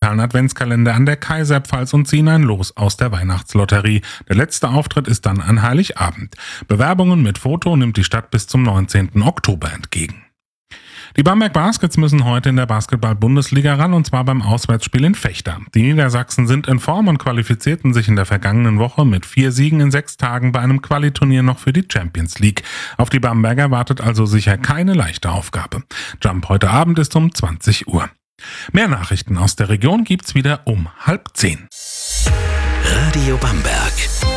digitalen Adventskalender an der Kaiserpfalz und ziehen ein Los aus der Weihnachtslotterie. Der letzte Auftritt ist dann an Heiligabend. Bewerbungen mit Foto nimmt die Stadt bis zum 19. Oktober entgegen. Die Bamberg Baskets müssen heute in der Basketball-Bundesliga ran, und zwar beim Auswärtsspiel in Vechta. Die Niedersachsen sind in Form und qualifizierten sich in der vergangenen Woche mit 4 Siegen in 6 Tagen bei einem Qualiturnier noch für die Champions League. Auf die Bamberger wartet also sicher keine leichte Aufgabe. Jump heute Abend ist um 20 Uhr. Mehr Nachrichten aus der Region gibt's wieder um 9:30. Radio Bamberg.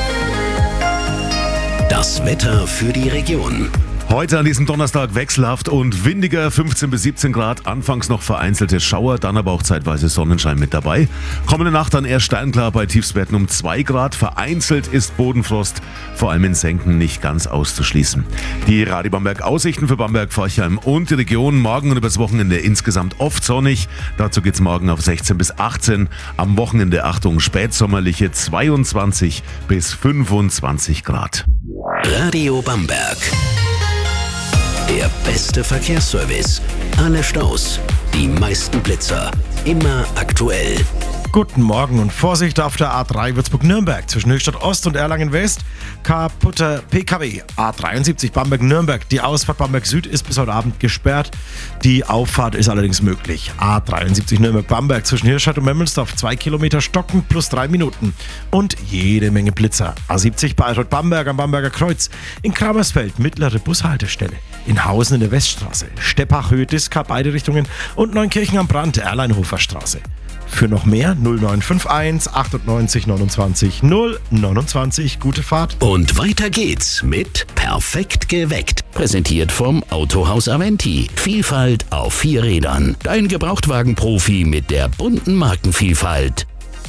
Das Wetter für die Region. Heute an diesem Donnerstag wechselhaft und windiger, 15 bis 17 Grad, anfangs noch vereinzelte Schauer, dann aber auch zeitweise Sonnenschein mit dabei. Kommende Nacht dann eher sternklar bei Tiefstwerten um 2 Grad, vereinzelt ist Bodenfrost, vor allem in Senken nicht ganz auszuschließen. Die Radio Bamberg Aussichten für Bamberg, Forchheim und die Region, morgen und übers Wochenende insgesamt oft sonnig, dazu geht's morgen auf 16 bis 18, am Wochenende Achtung spätsommerliche 22 bis 25 Grad. Radio Bamberg. Der beste Verkehrsservice. Alle Staus, die meisten Blitzer, immer aktuell. Guten Morgen und Vorsicht auf der A3 Würzburg-Nürnberg zwischen Höchstadt Ost und Erlangen-West. Kaputter PKW. A73 Bamberg-Nürnberg. Die Ausfahrt Bamberg-Süd ist bis heute Abend gesperrt. Die Auffahrt ist allerdings möglich. A73 Nürnberg-Bamberg zwischen Hirschstadt und Memmelsdorf. 2 Kilometer stocken plus 3 Minuten. Und jede Menge Blitzer. A70 Bayreuth-Bamberg am Bamberger Kreuz. In Kramersfeld mittlere Bushaltestelle. In Hausen in der Weststraße. Steppach-Höhe Diska beide Richtungen. Und Neunkirchen am Brand Erleinhofer Straße. Für noch mehr 0951 98 29 029. Gute Fahrt. Und weiter geht's mit Perfekt geweckt. Präsentiert vom Autohaus Aventi. Vielfalt auf 4 Rädern. Dein Gebrauchtwagen-Profi mit der bunten Markenvielfalt.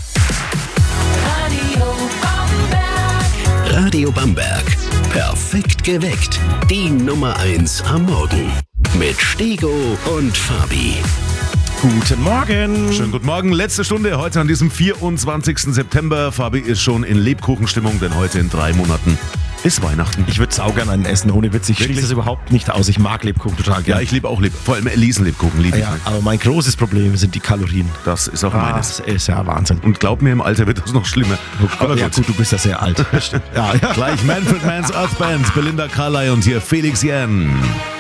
Radio Bamberg. Perfekt geweckt. Die Nummer 1 am Morgen. Mit Stego und Fabi. Guten Morgen. Schönen guten Morgen. Letzte Stunde heute an diesem 24. September. Fabi ist schon in Lebkuchenstimmung, denn heute in 3 Monaten ist Weihnachten. Ich würde saugern einen essen, ohne Witz. Ich schließe das überhaupt nicht aus. Ich mag Lebkuchen total gerne. Ja, ich liebe auch vor allem Elisenlebkuchen liebe ich. Aber mein großes Problem sind die Kalorien. Das ist auch meines. Das ist ja Wahnsinn. Und glaub mir, im Alter wird das noch schlimmer. Aber ja gut, du bist ja sehr alt. Gleich Manfred Mann's Earth Band, Belinda Carlisle und hier Felix Jähn.